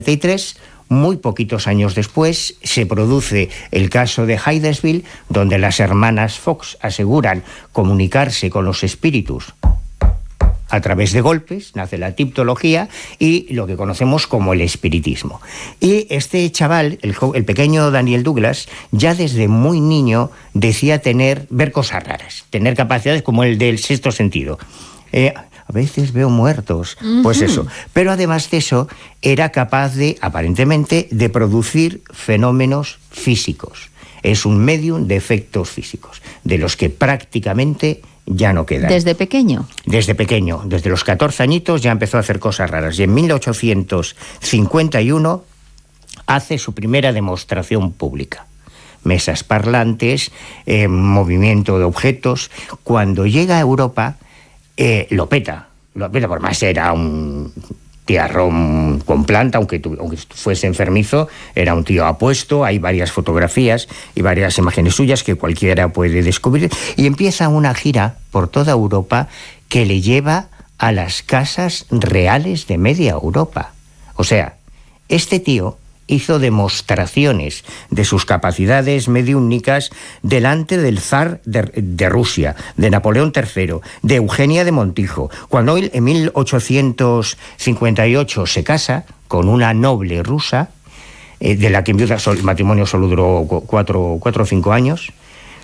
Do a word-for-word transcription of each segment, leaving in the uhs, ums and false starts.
y tres, muy poquitos años después, se produce el caso de Hydesville, donde las hermanas Fox aseguran comunicarse con los espíritus a través de golpes, nace la tiptología y lo que conocemos como el espiritismo. Y este chaval, el, el pequeño Daniel Douglas, ya desde muy niño decía tener, ver cosas raras, tener capacidades como el del sexto sentido. Eh, a veces veo muertos, uh-huh. Pues eso. Pero además de eso, era capaz de, aparentemente, de producir fenómenos físicos. Es un medium de efectos físicos, de los que prácticamente ya no quedan. ¿Desde pequeño? Desde pequeño, desde los catorce añitos ya empezó a hacer cosas raras. Y en mil ochocientos cincuenta y uno hace su primera demostración pública. Mesas parlantes, eh, movimiento de objetos. Cuando llega a Europa, eh, lo peta. Lo peta, por más era un tiarrón con planta, aunque, tu, aunque fuese enfermizo, era un tío apuesto. Hay varias fotografías y varias imágenes suyas que cualquiera puede descubrir, y empieza una gira por toda Europa que le lleva a las casas reales de media Europa. O sea, este tío hizo demostraciones de sus capacidades mediúmnicas delante del zar de, de Rusia, de Napoleón tercero, de Eugenia de Montijo. Cuando él en mil ochocientos cincuenta y ocho se casa con una noble rusa, eh, de la que en viuda el matrimonio solo duró cuatro, cuatro o cinco años,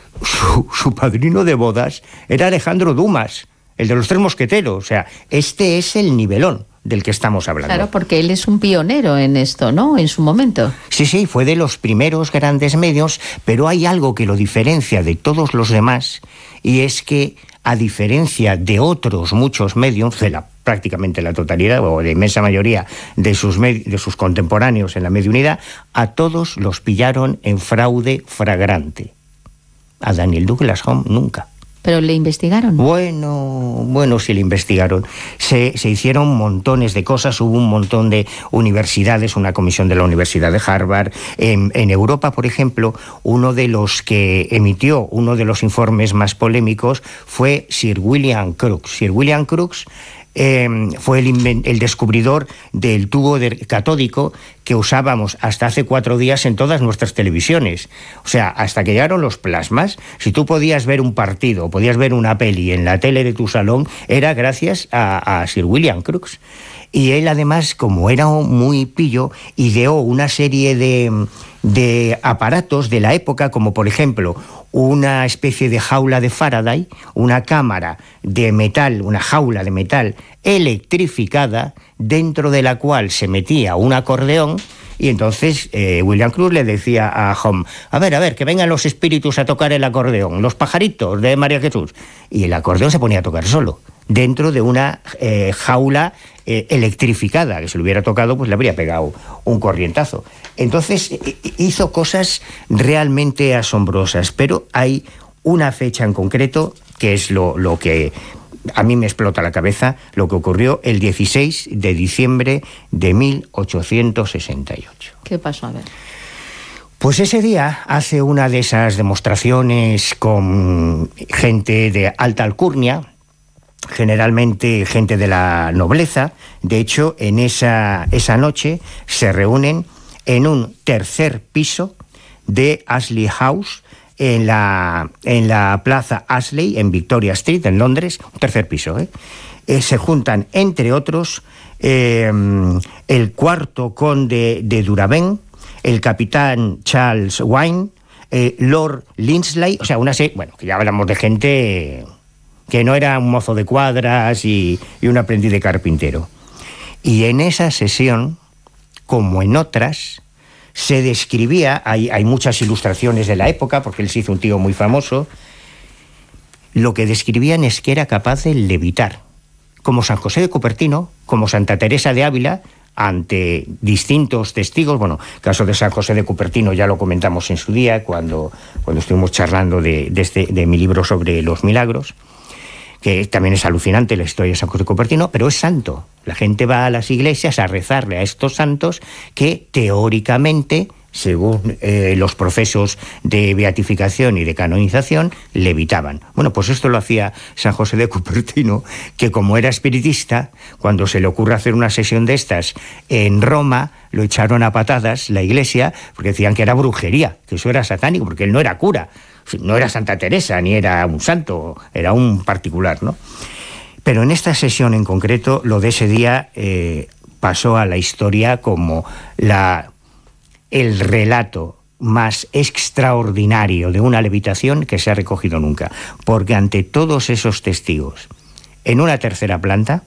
su, su padrino de bodas era Alejandro Dumas, el de los Tres Mosqueteros. O sea, este es el nivelón del que estamos hablando. Claro, porque él es un pionero en esto, ¿no?, en su momento. Sí, sí, fue de los primeros grandes medios, pero hay algo que lo diferencia de todos los demás, y es que, a diferencia de otros muchos medios, de la, prácticamente la totalidad, o de inmensa mayoría de sus, de sus contemporáneos en la mediunidad, a todos los pillaron en fraude flagrante. A Daniel Douglas Home nunca. ¿Pero le investigaron? Bueno, bueno, sí le investigaron. Se, se hicieron montones de cosas, hubo un montón de universidades, una comisión de la Universidad de Harvard. En, en Europa, por ejemplo, uno de los que emitió uno de los informes más polémicos fue Sir William Crookes. Sir William Crookes eh, fue el, el descubridor del tubo de, catódico que usábamos hasta hace cuatro días en todas nuestras televisiones. O sea, hasta que llegaron los plasmas, si tú podías ver un partido, podías ver una peli en la tele de tu salón, era gracias a, a Sir William Crookes. Y él, además, como era muy pillo, ideó una serie de, de aparatos de la época, como por ejemplo una especie de jaula de Faraday, una cámara de metal, una jaula de metal electrificada, dentro de la cual se metía un acordeón. Y entonces eh, William Crookes le decía a Home: a ver, a ver, que vengan los espíritus a tocar el acordeón, los pajaritos de María Jesús. Y el acordeón se ponía a tocar solo, dentro de una eh, jaula eh, electrificada, que si lo hubiera tocado, pues le habría pegado un corrientazo. Entonces hizo cosas realmente asombrosas, pero hay una fecha en concreto que es lo, lo que a mí me explota la cabeza, lo que ocurrió el dieciséis de diciembre de mil ochocientos sesenta y ocho. ¿Qué pasó? A ver. Pues ese día hace una de esas demostraciones con gente de alta alcurnia, generalmente gente de la nobleza. De hecho, en esa, esa noche se reúnen en un tercer piso de Ashley House, en la, en la plaza Ashley, en Victoria Street, en Londres, un tercer piso, ¿eh? Eh, se juntan, entre otros, eh, el cuarto conde de Duraven, el capitán Charles Wine, eh, Lord Linsley, o sea, una serie, bueno, que ya hablamos de gente que no era un mozo de cuadras y, y un aprendiz de carpintero. Y en esa sesión, como en otras, se describía, hay, hay muchas ilustraciones de la época, porque él se hizo un tío muy famoso, lo que describían es que era capaz de levitar, como San José de Cupertino, como Santa Teresa de Ávila, ante distintos testigos. Bueno, el caso de San José de Cupertino ya lo comentamos en su día, cuando, cuando estuvimos charlando de, de, este, de mi libro sobre los milagros, que también es alucinante la historia de San José de Cupertino, pero es santo. La gente va a las iglesias a rezarle a estos santos que teóricamente según eh, los procesos de beatificación y de canonización, levitaban. Bueno, pues esto lo hacía San José de Cupertino, que como era espiritista, cuando se le ocurre hacer una sesión de estas en Roma, lo echaron a patadas la iglesia, porque decían que era brujería, que eso era satánico, porque él no era cura, no era Santa Teresa, ni era un santo, era un particular, ¿no? Pero en esta sesión en concreto, lo de ese día eh, pasó a la historia como la, el relato más extraordinario de una levitación que se ha recogido nunca. Porque ante todos esos testigos, en una tercera planta,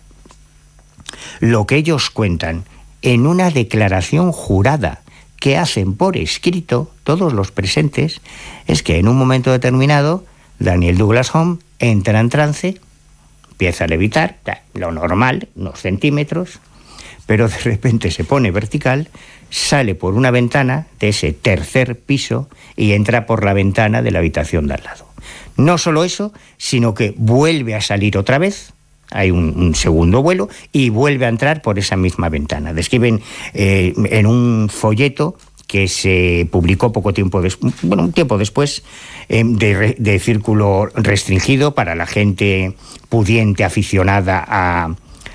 lo que ellos cuentan en una declaración jurada que hacen por escrito todos los presentes, es que en un momento determinado Daniel Douglas Home entra en trance, empieza a levitar, lo normal, unos centímetros, pero de repente se pone vertical, sale por una ventana de ese tercer piso y entra por la ventana de la habitación de al lado. No solo eso, sino que vuelve a salir otra vez, hay un, un segundo vuelo, y vuelve a entrar por esa misma ventana. Describen eh, en un folleto que se publicó poco tiempo después, bueno, un tiempo después, eh, de, de círculo restringido para la gente pudiente, aficionada a,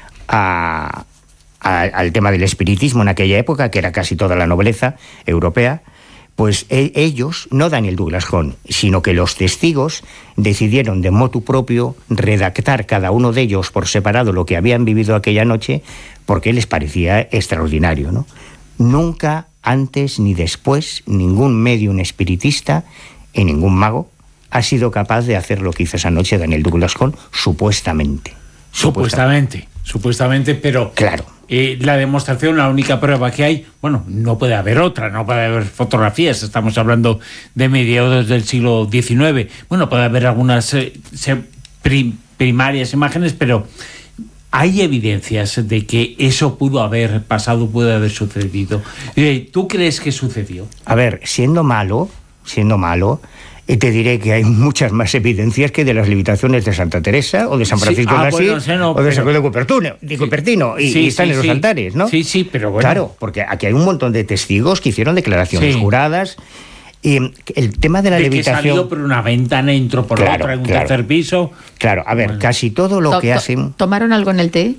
a, a, al tema del espiritismo en aquella época, que era casi toda la nobleza europea. Pues e- ellos, no Daniel Douglas Home, sino que los testigos decidieron de motu propio redactar cada uno de ellos por separado lo que habían vivido aquella noche, porque les parecía extraordinario, ¿no? Nunca antes ni después ningún medium espiritista y ningún mago ha sido capaz de hacer lo que hizo esa noche Daniel Douglas Home, supuestamente. Supuestamente, supuestamente, pero claro. Eh, la demostración, la única prueba que hay, bueno, no puede haber otra, no puede haber fotografías, estamos hablando de mediados del siglo diecinueve, bueno, puede haber algunas eh, prim, primarias imágenes, pero hay evidencias de que eso pudo haber pasado, pudo haber sucedido. Eh, ¿Tú crees que sucedió? A ver, siendo malo, siendo malo, y te diré que hay muchas más evidencias que de las levitaciones de Santa Teresa o de San Francisco sí, ah, de Asís, bueno, o, sea, no, o de pero, San José de Cupertino, de Cupertino y, sí, y están sí, en los sí. altares, ¿no? Sí, sí, pero bueno. Claro, porque aquí hay un montón de testigos que hicieron declaraciones sí. juradas. Y el tema de la de levitación... que salió por una ventana, entró por claro, otra, en un claro. tercer piso. Claro, a ver, bueno. casi todo lo to, que to, hacen... ¿Tomaron algo en el té?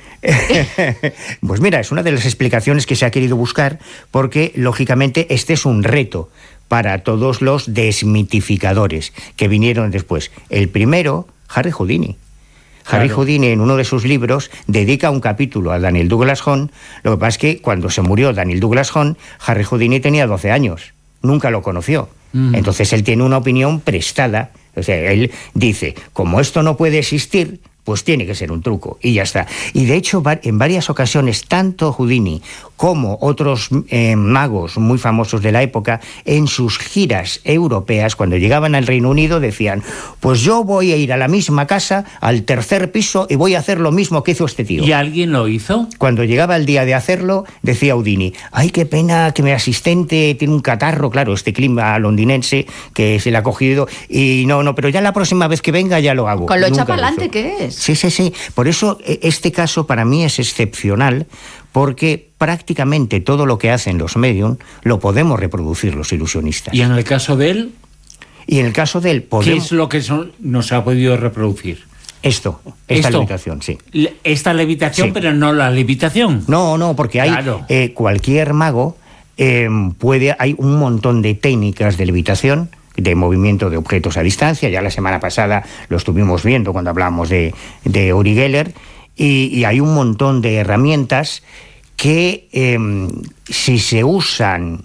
Pues mira, es una de las explicaciones que se ha querido buscar, porque lógicamente este es un reto para todos los desmitificadores que vinieron después. El primero, Harry Houdini. Harry claro. Houdini, en uno de sus libros, dedica un capítulo a Daniel Douglas Home. Lo que pasa es que cuando se murió Daniel Douglas Home, Harry Houdini tenía doce años. Nunca lo conoció. Mm. Entonces él tiene una opinión prestada. O sea, él dice, como esto no puede existir, pues tiene que ser un truco, y ya está. Y de hecho, en varias ocasiones, tanto Houdini como otros eh, magos muy famosos de la época, en sus giras europeas, cuando llegaban al Reino Unido, decían, pues yo voy a ir a la misma casa, al tercer piso, y voy a hacer lo mismo que hizo este tío. ¿Y alguien lo hizo? Cuando llegaba el día de hacerlo, decía Houdini, ay, qué pena que mi asistente tiene un catarro, claro, este clima londinense que se le ha cogido, y no, no, pero ya la próxima vez que venga ya lo hago. Con lo echa para adelante que es. Sí, sí, sí. Por eso este caso para mí es excepcional, porque prácticamente todo lo que hacen los medium lo podemos reproducir los ilusionistas. ¿Y en el caso de él? Y en el caso de él podemos... ¿Qué es lo que son, no se ha podido reproducir? Esto, esta Esto, levitación, sí. Esta levitación, sí. Pero no la levitación. No, no, porque hay claro. eh, cualquier mago eh, puede... Hay un montón de técnicas de levitación, de movimiento de objetos a distancia. Ya la semana pasada lo estuvimos viendo cuando hablábamos de, de Uri Geller, y, y hay un montón de herramientas que eh, si se usan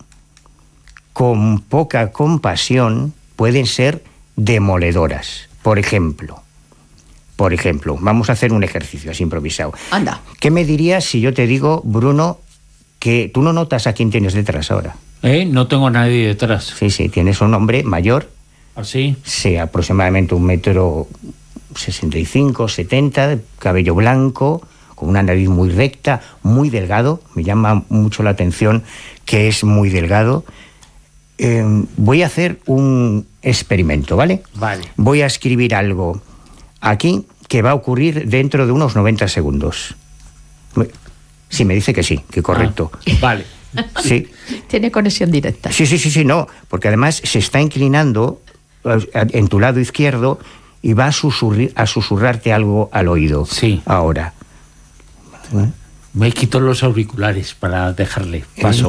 con poca compasión pueden ser demoledoras. Por ejemplo, por ejemplo, vamos a hacer un ejercicio así improvisado. Anda. ¿Qué me dirías si yo te digo, Bruno, que tú no notas a quién tienes detrás ahora? ¿Eh? No tengo a nadie detrás. Sí, sí, tienes un hombre mayor. ¿Así? Sí, aproximadamente un metro sesenta y cinco, setenta, cabello blanco, con una nariz muy recta, muy delgado. Me llama mucho la atención que es muy delgado. Eh, voy a hacer un experimento, ¿vale? Vale. Voy a escribir algo aquí que va a ocurrir dentro de unos noventa segundos. Sí, me dice que sí, que correcto. Ah, vale. Sí. Tiene conexión directa. Sí, sí, sí, sí, no, porque además se está inclinando en tu lado izquierdo y va a, susurri- a susurrarte algo al oído. Sí. Ahora. Me quito los auriculares para dejarle paso.